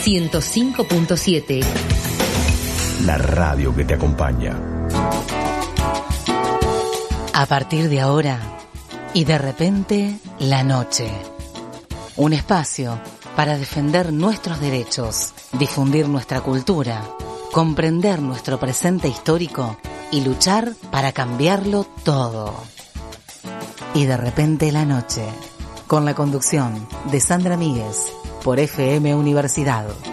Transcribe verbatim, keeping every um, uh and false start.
ciento cinco punto siete. La radio que te acompaña. A partir de ahora, y de repente, la noche. Un espacio para defender nuestros derechos, difundir nuestra cultura, comprender nuestro presente histórico y luchar para cambiarlo todo. Y de repente la noche, con la conducción de Sandra Míguez, por F M Universidad.